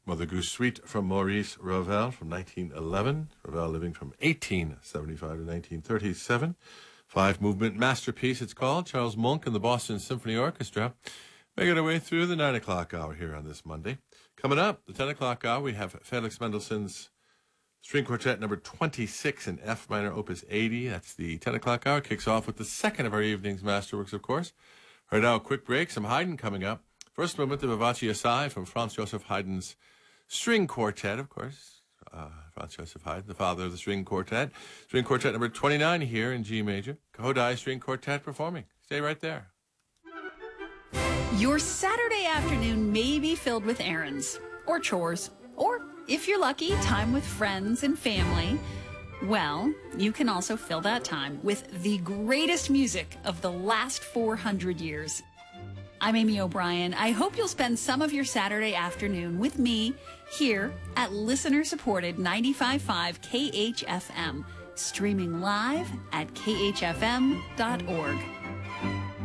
Mother Goose Suite from Maurice Ravel from 1911. Ravel living from 1875 to 1937. Five-movement masterpiece, it's called. Charles Monk and the Boston Symphony Orchestra. Making our way through the 9 o'clock hour here on this Monday. Coming up, the 10 o'clock hour, we have Felix Mendelssohn's String Quartet number 26 in F minor, opus 80. That's the 10 o'clock hour. Kicks off with the second of our evening's masterworks, of course. Right now, a quick break. Some Haydn coming up. First movement, the Vivace Assai from Franz Joseph Haydn's String Quartet, of course. Franz Joseph Haydn, the father of the String Quartet. String Quartet number 29 here in G major. Kodai String Quartet performing. Stay right there. Your Saturday afternoon may be filled with errands or chores, or if you're lucky, time with friends and family. Well, you can also fill that time with the greatest music of the last 400 years. I'm Amy O'Brien. I hope you'll spend some of your Saturday afternoon with me here at listener-supported 95.5 KHFM, streaming live at khfm.org.